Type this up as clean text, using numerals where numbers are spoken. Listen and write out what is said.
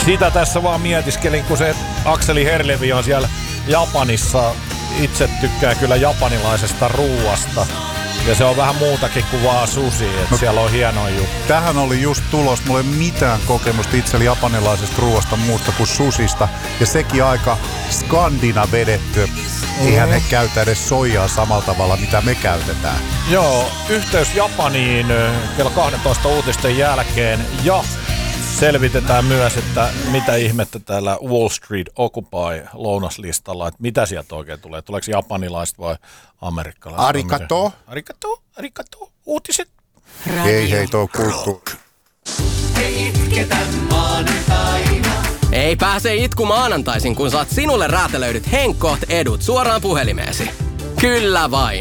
Sitä tässä vaan mietiskelin, kun se Akseli Herlevi on siellä Japanissa. Itse tykkää kyllä japanilaisesta ruuasta. Ja se on vähän muutakin kuin vaan sushi, että siellä on hienoa juttu. Tähän oli just tulos. Mulla ei ole mitään kokemusta itsellä japanilaisesta ruuasta muusta kuin sushista. Ja sekin aika skandina vedetty. Eihän he käytä edes soijaa samalla tavalla, mitä me käytetään. Joo, yhteys Japaniin kello 12 uutisten jälkeen. Ja selvitetään myös, että mitä ihmettä täällä Wall Street Occupy lounaslistalla, että mitä sieltä oikein tulee. Tuleeko japanilaiset vai amerikkalaiset? Arigato. Uutiset. Hei, tuo kulttuuri. Ei itketä maanantaina. Ei pääse itku maanantaisin, kun saat sinulle räätälöidyt Henkkoht edut suoraan puhelimeesi. Kyllä vain.